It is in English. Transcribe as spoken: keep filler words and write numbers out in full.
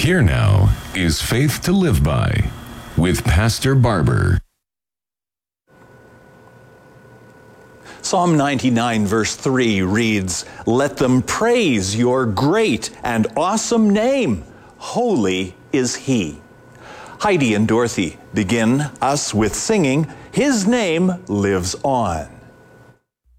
Here now is Faith to Live By with Pastor Barber. Psalm ninety-nine verse three reads, "Let them praise your great and awesome name. Holy is He." Heidi and Dorothy begin us with singing, "His Name Lives On."